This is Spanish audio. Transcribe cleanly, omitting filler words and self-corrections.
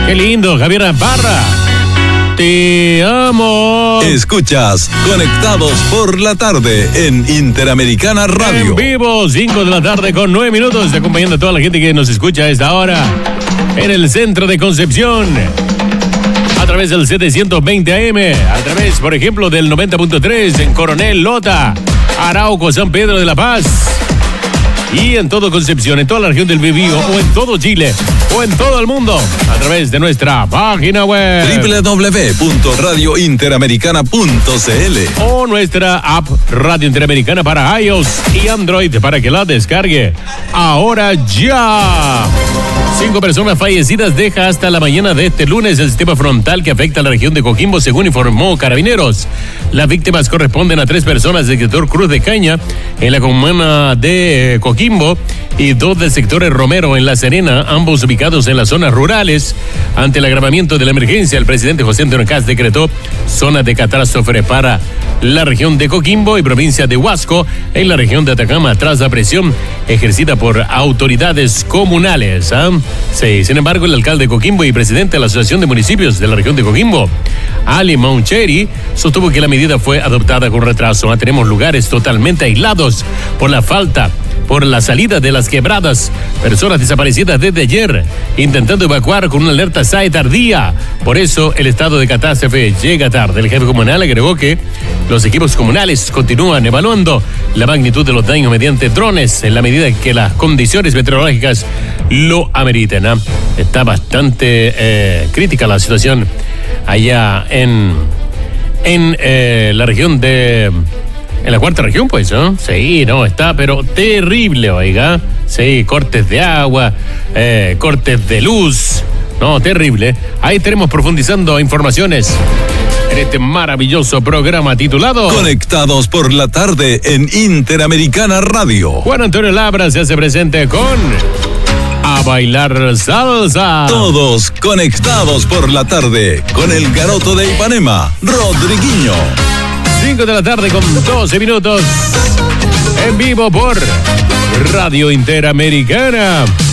Qué lindo, Javier Parra. Te amo. Escuchas Conectados por la Tarde en Interamericana Radio. En vivo, 5 de la tarde con 9 minutos, acompañando a toda la gente que nos escucha a esta hora en el centro de Concepción. A través del 720 AM, a través, por ejemplo, del 90.3 en Coronel, Lota, Arauco, San Pedro de la Paz. Y en todo Concepción, en toda la región del Biobío, o en todo Chile, o en todo el mundo, a través de nuestra página web www.radiointeramericana.cl o nuestra app Radio Interamericana para iOS y Android para que la descargue ahora ya. 5 personas fallecidas deja hasta la mañana de este lunes el sistema frontal que afecta a la región de Coquimbo, según informó Carabineros. Las víctimas corresponden a 3 personas del sector Cruz de Caña en la comuna de Coquimbo y 2 del sector Romero en La Serena, ambos ubicados en las zonas rurales. Ante el agravamiento de la emergencia, el presidente José Antonio Kast decretó zona de catástrofe para la región de Coquimbo y provincia de Huasco en la región de Atacama tras la presión ejercida por autoridades comunales. Sí, sin embargo, el alcalde de Coquimbo y presidente de la Asociación de Municipios de la región de Coquimbo, Ali Moncheri, sostuvo que la medida fue adoptada con retraso. Tenemos lugares totalmente aislados por la salida de las quebradas, personas desaparecidas desde ayer, intentando evacuar con una alerta SAE tardía. Por eso el estado de catástrofe llega tarde. El jefe comunal agregó que los equipos comunales continúan evaluando la magnitud de los daños mediante drones en la medida en que las condiciones meteorológicas lo ameriten. Está bastante crítica la situación allá en la región de... En la cuarta región, pues, ¿no? Sí, no, está, pero terrible, oiga. Sí, cortes de agua, cortes de luz. No, terrible. Ahí estaremos profundizando informaciones en este maravilloso programa titulado Conectados por la Tarde en Interamericana Radio. Juan Antonio Labra se hace presente con A Bailar Salsa. Todos conectados por la tarde con el garoto de Ipanema, Rodriguinho. 5 de la tarde con 12 minutos. En vivo por Radio Interamericana.